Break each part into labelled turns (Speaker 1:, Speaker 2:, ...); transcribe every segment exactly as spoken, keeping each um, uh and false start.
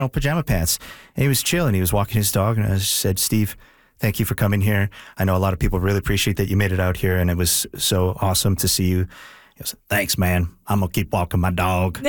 Speaker 1: know, pajama pants. And he was chilling. He was walking his dog, and I said, Steve, thank you for coming here. I know a lot of people really appreciate that you made it out here, and it was so awesome to see you. He goes, thanks, man. I'm going to keep walking my dog.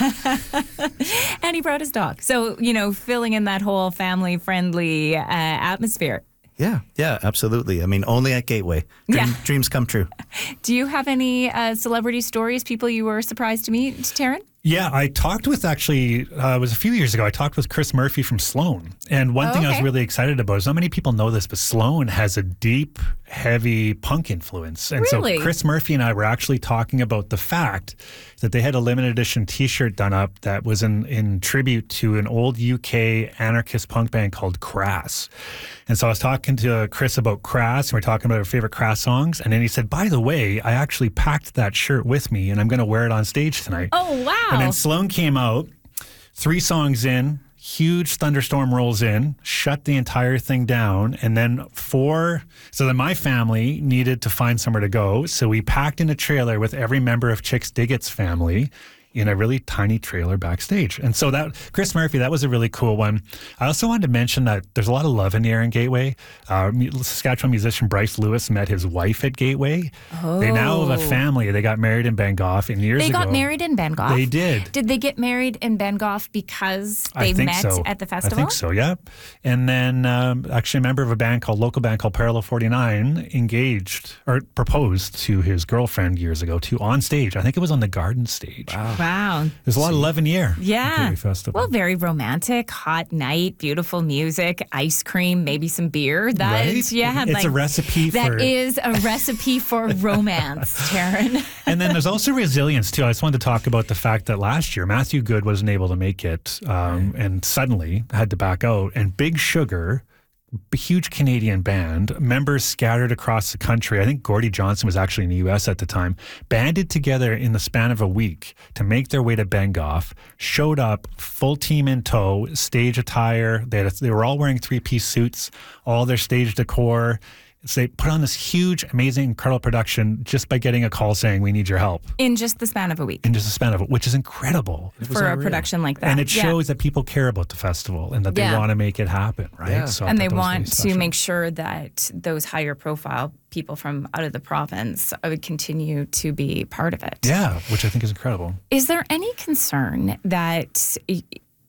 Speaker 2: And he brought his dog. So, you know, filling in that whole family-friendly uh, atmosphere.
Speaker 1: Yeah, yeah, absolutely. I mean, only at Gateway. Dream,
Speaker 2: Yeah.
Speaker 1: Dreams come true.
Speaker 2: Do you have any uh, celebrity stories, people you were surprised to meet, Taryn?
Speaker 3: Yeah, I talked with actually, uh, it was a few years ago, I talked with Chris Murphy from Sloan. And one
Speaker 2: Oh,
Speaker 3: thing I
Speaker 2: okay.
Speaker 3: was really excited about is not many people know this, but Sloan has a deep, heavy punk influence. And
Speaker 2: Really?
Speaker 3: so Chris Murphy and I were actually talking about the fact that they had a limited edition t-shirt done up that was in, in tribute to an old U K anarchist punk band called Crass. And so I was talking to Chris about Crass, and we are talking about our favorite Crass songs. And then he said, by the way, I actually packed that shirt with me, and I'm going to wear it on stage tonight.
Speaker 2: Oh, wow.
Speaker 3: And then Sloan came out, three songs in, huge thunderstorm rolls in, shut the entire thing down. And then four, so then my family needed to find somewhere to go. So we packed in a trailer with every member of Chicks Diggett's family in a really tiny trailer backstage. And so that, Chris Murphy, that was a really cool one. I also wanted to mention that there's a lot of love in the air in Gateway. Uh, Saskatchewan musician Bryce Lewis met his wife at Gateway.
Speaker 2: Oh.
Speaker 3: They now have a family. They got married in Bangor, and years
Speaker 2: They
Speaker 3: ago.
Speaker 2: got married in Bangor?
Speaker 3: They did.
Speaker 2: Did they get married in Bangor because
Speaker 3: I
Speaker 2: they
Speaker 3: think
Speaker 2: met
Speaker 3: so.
Speaker 2: at the festival?
Speaker 3: I think so, yeah. And then um, actually a member of a band called, local band called Parallel forty-nine engaged or proposed to his girlfriend years ago too on stage. I think it was on the Garden stage. Wow.
Speaker 2: Wow.
Speaker 3: There's a lot of love in the air. at the
Speaker 2: Yeah.
Speaker 3: Gateway Festival.
Speaker 2: Well, very romantic, hot night, beautiful music, ice cream, maybe some beer. That,
Speaker 3: Right?
Speaker 2: yeah,
Speaker 3: It's
Speaker 2: like,
Speaker 3: a recipe
Speaker 2: That
Speaker 3: for-
Speaker 2: is a recipe for romance, Taryn.
Speaker 3: And then there's also resilience too. I just wanted to talk about the fact that last year Matthew Good wasn't able to make it um, and suddenly had to back out. And Big Sugar, a huge Canadian band, members scattered across the country. I think Gordie Johnson was actually in the U S at the time, banded together in the span of a week to make their way to Bangor, showed up, full team in tow, stage attire. They, had a, they were all wearing three-piece suits, all their stage decor. So they put on this huge, amazing, incredible production just by getting a call saying, we need your help.
Speaker 2: In just the span of a week.
Speaker 3: In just a span of it, which is incredible.
Speaker 2: For a production like that.
Speaker 3: And it
Speaker 2: Yeah.
Speaker 3: shows that people care about the festival and that they
Speaker 2: Yeah.
Speaker 3: want to make it happen, right?
Speaker 1: Yeah.
Speaker 3: So I
Speaker 2: And
Speaker 3: thought
Speaker 2: they
Speaker 3: that was really
Speaker 2: want to
Speaker 3: special.
Speaker 2: make sure that those higher profile people from out of the province would continue to be part of it.
Speaker 3: Yeah, which I think is incredible.
Speaker 2: Is there any concern that e-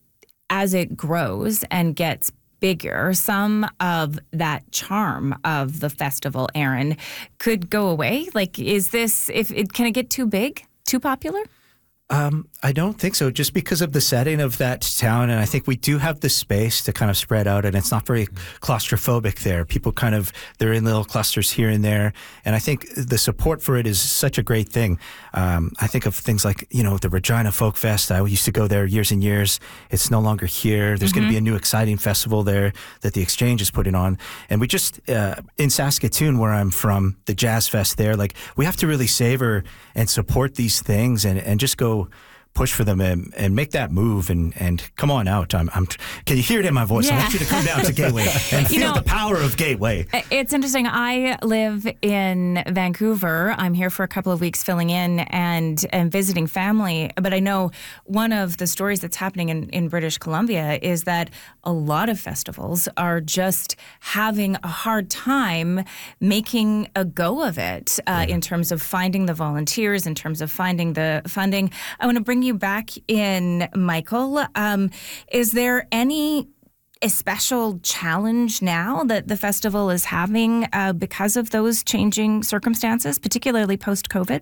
Speaker 2: as it grows and gets bigger, some of that charm of the festival, Aaron, could go away? Like, is this, if it, can it get too big, too popular?
Speaker 1: Um, I don't think so, just because of the setting of that town. And I think we do have the space to kind of spread out, and it's not very claustrophobic there. People kind of, they're in little clusters here and there. And I think the support for it is such a great thing. Um, I think of things like, you know, the Regina Folk Fest. I used to go there years and years. It's no longer here. There's
Speaker 2: Mm-hmm.
Speaker 1: going to be a new exciting festival there that the Exchange is putting on. And we just, uh, in Saskatoon, where I'm from, the Jazz Fest there, like, we have to really savor and support these things and, and just go push for them and, and make that move and, and come on out. I'm, I'm, can you hear it in my voice? I
Speaker 2: Yeah.
Speaker 1: want you to come down to Gateway and
Speaker 2: You
Speaker 1: feel
Speaker 2: know-
Speaker 1: the power of Gateway.
Speaker 2: It's interesting. I live in Vancouver. I'm here for a couple of weeks filling in and, and visiting family. But I know one of the stories that's happening in, in British Columbia is that a lot of festivals are just having a hard time making a go of it uh, in terms of finding the volunteers, in terms of finding the funding. I want to bring you back in, Michael. Um, is there any a special challenge now that the festival is having uh, because of those changing circumstances, particularly post-COVID?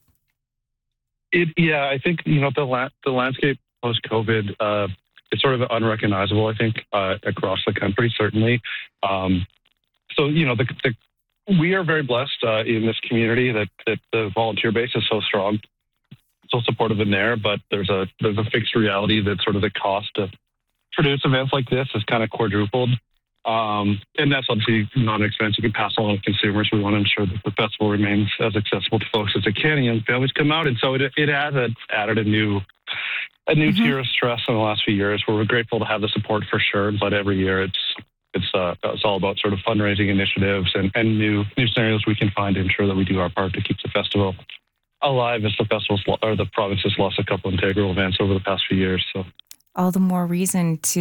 Speaker 4: It, yeah, I think, you know, the la- the landscape post-COVID, uh, it's sort of unrecognizable, I think, uh, across the country, certainly. Um, so, you know, the, the, we are very blessed uh, in this community that, that the volunteer base is so strong, so supportive in there, but there's a there's a fixed reality that sort of the cost to produce events like this is kind of quadrupled. Um, and that's obviously not an expense you can pass along to consumers. We want to ensure that the festival remains as accessible to folks as it can, and young families come out. And so it, it has a, added a new a new
Speaker 2: Mm-hmm.
Speaker 4: tier of stress in the last few years. Where we're grateful to have the support for sure, but every year it's it's uh, it's all about sort of fundraising initiatives and, and new new scenarios we can find to ensure that we do our part to keep the festival alive as the festival's or the province has lost a couple integral events over the past few years. So.
Speaker 2: all the more reason to